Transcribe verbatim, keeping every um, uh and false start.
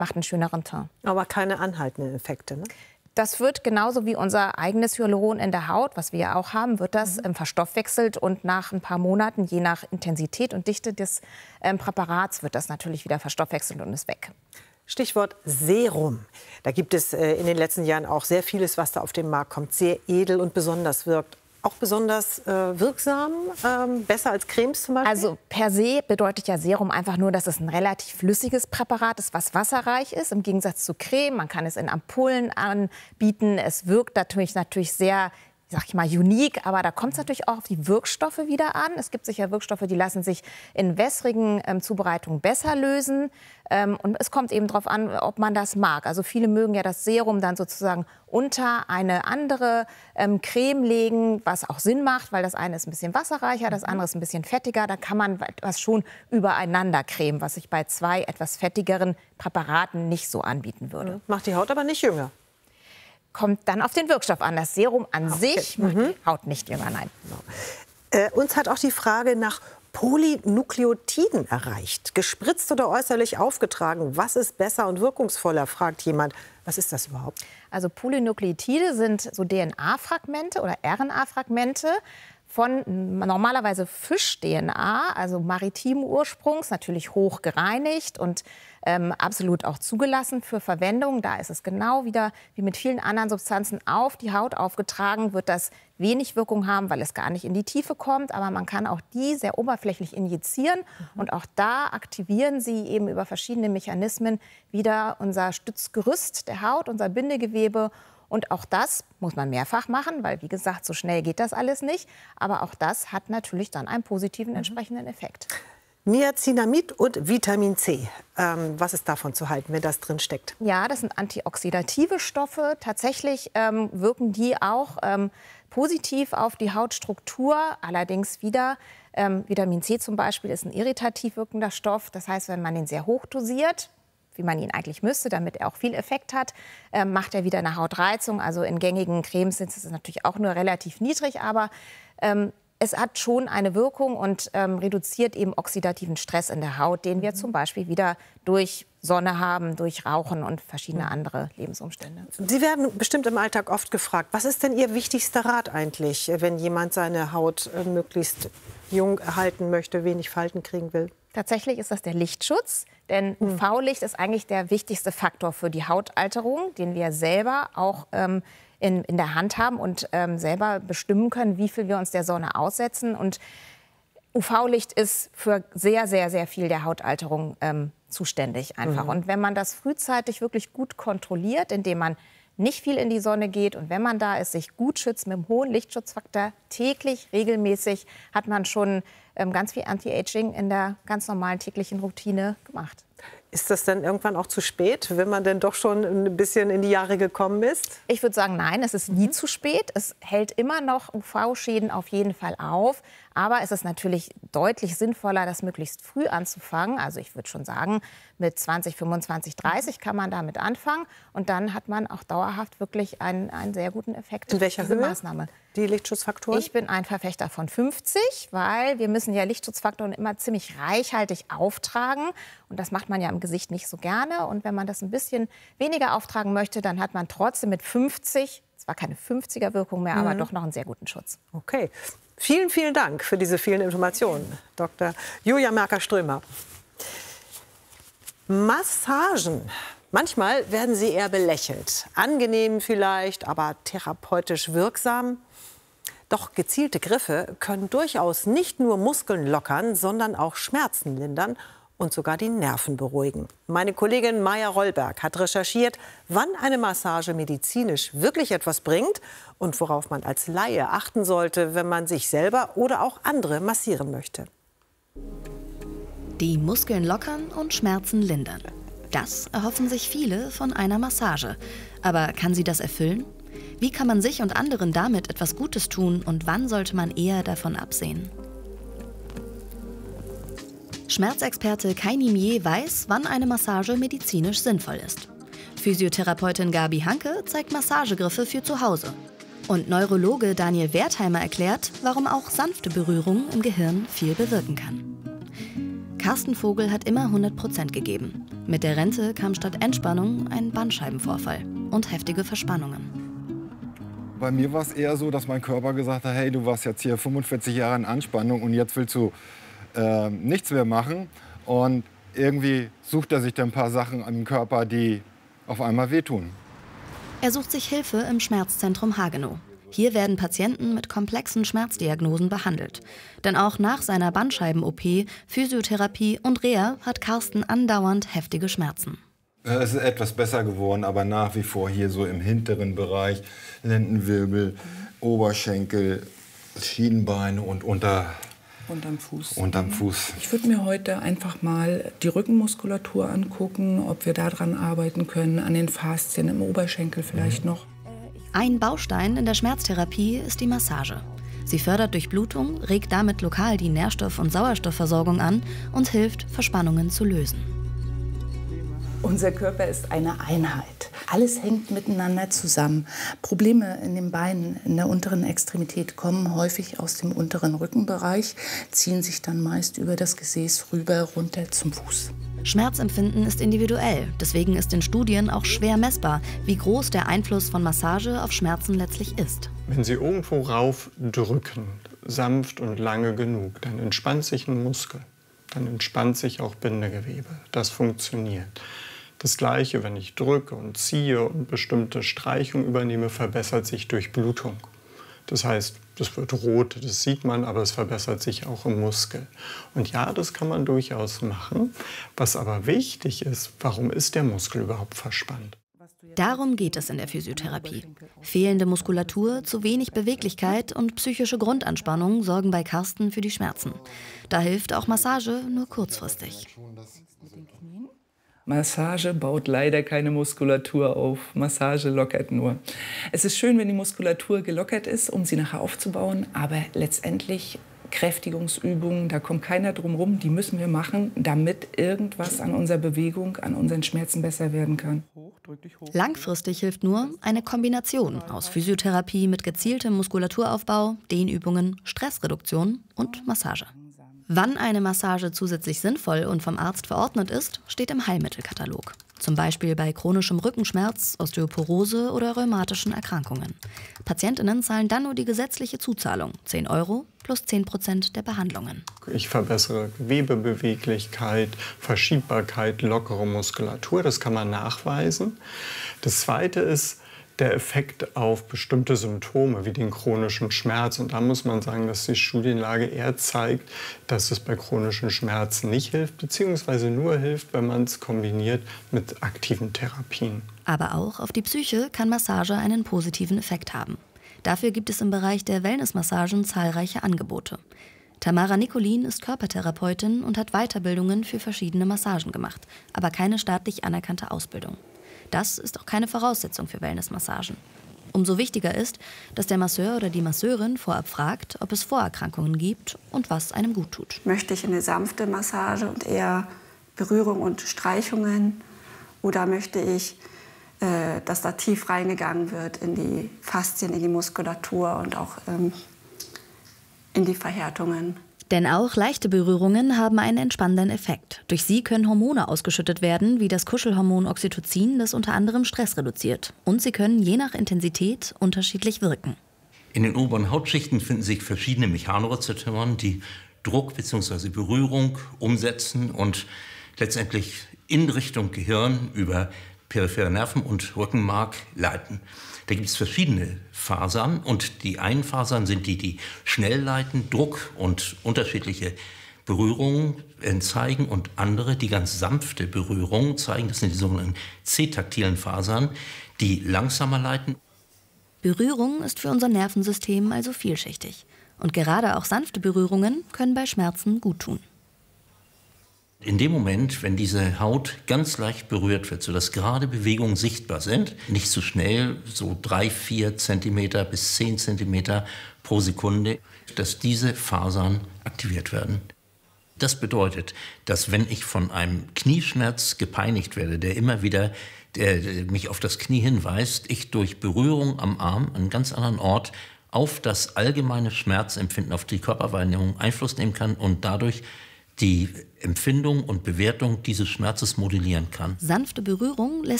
macht einen schöneren Teint. Aber keine anhaltenden Effekte, ne? Das wird genauso wie unser eigenes Hyaluron in der Haut, was wir ja auch haben, wird das ähm, verstoffwechselt und nach ein paar Monaten, je nach Intensität und Dichte des ähm, Präparats, wird das natürlich wieder verstoffwechselt und ist weg. Stichwort Serum. Da gibt es äh, in den letzten Jahren auch sehr vieles, was da auf den Markt kommt, sehr edel und besonders wirkt. Auch besonders äh, wirksam, ähm, besser als Cremes zum Beispiel? Also per se bedeutet ja Serum einfach nur, dass es ein relativ flüssiges Präparat ist, was wasserreich ist, im Gegensatz zu Creme. Man kann es in Ampullen anbieten. Es wirkt natürlich, natürlich sehr, sag ich mal, unique, aber da kommt es natürlich auch auf die Wirkstoffe wieder an. Es gibt sicher Wirkstoffe, die lassen sich in wässrigen ähm, Zubereitungen besser lösen. Ähm, und es kommt eben darauf an, ob man das mag. Also viele mögen ja das Serum dann sozusagen unter eine andere ähm, Creme legen, was auch Sinn macht, weil das eine ist ein bisschen wasserreicher, das andere ist ein bisschen fettiger. Da kann man etwas schon übereinander cremen, was ich bei zwei etwas fettigeren Präparaten nicht so anbieten würde. Macht die Haut aber nicht jünger. Kommt dann auf den Wirkstoff an. Das Serum an Okay. sich macht Mhm. die Haut nicht jünger, nein. Äh, uns hat auch die Frage nach Polynukleotiden erreicht. Gespritzt oder äußerlich aufgetragen. Was ist besser und wirkungsvoller, fragt jemand. Was ist das überhaupt? Also Polynukleotide sind so D N A-Fragmente oder R N A-Fragmente von normalerweise Fisch-D N A, also maritimen Ursprungs, natürlich hoch gereinigt und ähm, absolut auch zugelassen für Verwendung. Da ist es genau wieder wie mit vielen anderen Substanzen auf die Haut aufgetragen, wird das wenig Wirkung haben, weil es gar nicht in die Tiefe kommt. Aber man kann auch die sehr oberflächlich injizieren. Mhm. Und auch da aktivieren sie eben über verschiedene Mechanismen wieder unser Stützgerüst der Haut, unser Bindegewebe. Und auch das muss man mehrfach machen, weil, wie gesagt, so schnell geht das alles nicht. Aber auch das hat natürlich dann einen positiven entsprechenden Effekt. Niacinamid und Vitamin C. Ähm, was ist davon zu halten, wenn das drin steckt? Ja, das sind antioxidative Stoffe. Tatsächlich ähm, wirken die auch ähm, positiv auf die Hautstruktur. Allerdings wieder, ähm, Vitamin C zum Beispiel ist ein irritativ wirkender Stoff. Das heißt, wenn man den sehr hoch dosiert, wie man ihn eigentlich müsste, damit er auch viel Effekt hat, äh, macht er wieder eine Hautreizung. Also in gängigen Cremes ist es natürlich auch nur relativ niedrig, aber ähm, es hat schon eine Wirkung und ähm, reduziert eben oxidativen Stress in der Haut, den wir zum Beispiel wieder durch Sonne haben, durch Rauchen und verschiedene andere Lebensumstände. Sie werden bestimmt im Alltag oft gefragt, was ist denn Ihr wichtigster Rat eigentlich, wenn jemand seine Haut äh, möglichst jung erhalten möchte, wenig Falten kriegen will? Tatsächlich ist das der Lichtschutz, denn U V-Licht ist eigentlich der wichtigste Faktor für die Hautalterung, den wir selber auch ähm, in, in der Hand haben und ähm, selber bestimmen können, wie viel wir uns der Sonne aussetzen. Und U V-Licht ist für sehr, sehr, sehr viel der Hautalterung ähm, zuständig einfach. Mhm. Und wenn man das frühzeitig wirklich gut kontrolliert, indem man nicht viel in die Sonne geht und wenn man da ist, sich gut schützt mit einem hohen Lichtschutzfaktor, täglich, regelmäßig, hat man schon ähm, ganz viel Anti-Aging in der ganz normalen täglichen Routine gemacht. Ist das dann irgendwann auch zu spät, wenn man denn doch schon ein bisschen in die Jahre gekommen ist? Ich würde sagen, nein, es ist nie mhm. zu spät. Es hält immer noch U V-Schäden auf jeden Fall auf. Aber es ist natürlich deutlich sinnvoller, das möglichst früh anzufangen. Also ich würde schon sagen, mit zwanzig, fünfundzwanzig, dreißig kann man damit anfangen. Und dann hat man auch dauerhaft wirklich einen, einen sehr guten Effekt. In welcher diese Höhe? Maßnahme. Die Lichtschutzfaktoren? Ich bin ein Verfechter von fünfzig, weil wir müssen ja Lichtschutzfaktoren immer ziemlich reichhaltig auftragen. Und das macht man ja im Gesicht nicht so gerne. Und wenn man das ein bisschen weniger auftragen möchte, dann hat man trotzdem mit fünfzig, zwar keine fünfziger-Wirkung mehr, mhm. aber doch noch einen sehr guten Schutz. Okay. Vielen, vielen Dank für diese vielen Informationen, Doktor Julia Merker-Strömer. Massagen. Manchmal werden sie eher belächelt. Angenehm vielleicht, aber therapeutisch wirksam. Doch gezielte Griffe können durchaus nicht nur Muskeln lockern, sondern auch Schmerzen lindern und sogar die Nerven beruhigen. Meine Kollegin Maja Rollberg hat recherchiert, wann eine Massage medizinisch wirklich etwas bringt und worauf man als Laie achten sollte, wenn man sich selber oder auch andere massieren möchte. Die Muskeln lockern und Schmerzen lindern. Das erhoffen sich viele von einer Massage. Aber kann sie das erfüllen? Wie kann man sich und anderen damit etwas Gutes tun und wann sollte man eher davon absehen? Schmerzexperte Kai Nimier weiß, wann eine Massage medizinisch sinnvoll ist. Physiotherapeutin Gabi Hanke zeigt Massagegriffe für zu Hause. Und Neurologe Daniel Wertheimer erklärt, warum auch sanfte Berührung im Gehirn viel bewirken kann. Carsten Vogel hat immer hundert Prozent gegeben. Mit der Rente kam statt Entspannung ein Bandscheibenvorfall und heftige Verspannungen. Bei mir war es eher so, dass mein Körper gesagt hat, hey, du warst jetzt hier fünfundvierzig Jahre in Anspannung und jetzt willst du äh, nichts mehr machen. Und irgendwie sucht er sich dann ein paar Sachen am Körper, die auf einmal wehtun. Er sucht sich Hilfe im Schmerzzentrum Hagenow. Hier werden Patienten mit komplexen Schmerzdiagnosen behandelt. Denn auch nach seiner Bandscheiben-O P, Physiotherapie und Reha hat Carsten andauernd heftige Schmerzen. Es ist etwas besser geworden, aber nach wie vor hier so im hinteren Bereich, Lendenwirbel, Oberschenkel, Schienbeine und unter, unterm Fuß. unterm Fuß. Ich würde mir heute einfach mal die Rückenmuskulatur angucken, ob wir daran arbeiten können, an den Faszien im Oberschenkel vielleicht mhm. noch. Ein Baustein in der Schmerztherapie ist die Massage. Sie fördert Durchblutung, regt damit lokal die Nährstoff- und Sauerstoffversorgung an und hilft, Verspannungen zu lösen. Unser Körper ist eine Einheit. Alles hängt miteinander zusammen. Probleme in den Beinen, in der unteren Extremität kommen häufig aus dem unteren Rückenbereich, ziehen sich dann meist über das Gesäß rüber runter zum Fuß. Schmerzempfinden ist individuell. Deswegen ist in Studien auch schwer messbar, wie groß der Einfluss von Massage auf Schmerzen letztlich ist. Wenn Sie irgendwo rauf drücken, sanft und lange genug, dann entspannt sich ein Muskel. Dann entspannt sich auch Bindegewebe. Das funktioniert. Das Gleiche, wenn ich drücke und ziehe und bestimmte Streichungen übernehme, verbessert sich Durchblutung. Das heißt, das wird rot, das sieht man, aber es verbessert sich auch im Muskel. Und ja, das kann man durchaus machen. Was aber wichtig ist, warum ist der Muskel überhaupt verspannt? Darum geht es in der Physiotherapie. Fehlende Muskulatur, zu wenig Beweglichkeit und psychische Grundanspannung sorgen bei Carsten für die Schmerzen. Da hilft auch Massage nur kurzfristig. Massage baut leider keine Muskulatur auf. Massage lockert nur. Es ist schön, wenn die Muskulatur gelockert ist, um sie nachher aufzubauen, aber letztendlich Kräftigungsübungen, da kommt keiner drum rum, die müssen wir machen, damit irgendwas an unserer Bewegung, an unseren Schmerzen besser werden kann. Langfristig hilft nur eine Kombination aus Physiotherapie mit gezieltem Muskulaturaufbau, Dehnübungen, Stressreduktion und Massage. Wann eine Massage zusätzlich sinnvoll und vom Arzt verordnet ist, steht im Heilmittelkatalog. Zum Beispiel bei chronischem Rückenschmerz, Osteoporose oder rheumatischen Erkrankungen. Patientinnen zahlen dann nur die gesetzliche Zuzahlung, zehn Euro plus zehn Prozent der Behandlungen. Ich verbessere Gewebebeweglichkeit, Verschiebbarkeit, lockere Muskulatur, das kann man nachweisen. Das Zweite ist der Effekt auf bestimmte Symptome wie den chronischen Schmerz. Und da muss man sagen, dass die Studienlage eher zeigt, dass es bei chronischen Schmerzen nicht hilft, beziehungsweise nur hilft, wenn man es kombiniert mit aktiven Therapien. Aber auch auf die Psyche kann Massage einen positiven Effekt haben. Dafür gibt es im Bereich der Wellnessmassagen zahlreiche Angebote. Tamara Nicolin ist Körpertherapeutin und hat Weiterbildungen für verschiedene Massagen gemacht, aber keine staatlich anerkannte Ausbildung. Das ist auch keine Voraussetzung für Wellnessmassagen. Umso wichtiger ist, dass der Masseur oder die Masseurin vorab fragt, ob es Vorerkrankungen gibt und was einem gut tut. Möchte ich eine sanfte Massage und eher Berührung und Streichungen? Oder möchte ich, äh, dass da tief reingegangen wird in die Faszien, in die Muskulatur und auch ähm, in die Verhärtungen? Denn auch leichte Berührungen haben einen entspannenden Effekt. Durch sie können Hormone ausgeschüttet werden, wie das Kuschelhormon Oxytocin, das unter anderem Stress reduziert. Und sie können je nach Intensität unterschiedlich wirken. In den oberen Hautschichten finden sich verschiedene Mechanorezeptoren, die Druck bzw. Berührung umsetzen und letztendlich in Richtung Gehirn über periphere Nerven und Rückenmark leiten. Da gibt es verschiedene Fasern und die einen Fasern sind die, die schnell leiten, Druck und unterschiedliche Berührungen zeigen und andere, die ganz sanfte Berührungen zeigen. Das sind die sogenannten C-taktilen Fasern, die langsamer leiten. Berührung ist für unser Nervensystem also vielschichtig. Und gerade auch sanfte Berührungen können bei Schmerzen gut tun. In dem Moment, wenn diese Haut ganz leicht berührt wird, sodass gerade Bewegungen sichtbar sind, nicht zu schnell, so drei, vier Zentimeter bis zehn Zentimeter pro Sekunde, dass diese Fasern aktiviert werden. Das bedeutet, dass wenn ich von einem Knieschmerz gepeinigt werde, der immer wieder der mich auf das Knie hinweist, ich durch Berührung am Arm, an einem ganz anderen Ort, auf das allgemeine Schmerzempfinden, auf die Körperwahrnehmung Einfluss nehmen kann und dadurch die Empfindung und Bewertung dieses Schmerzes modellieren kann. Sanfte Berührung lässt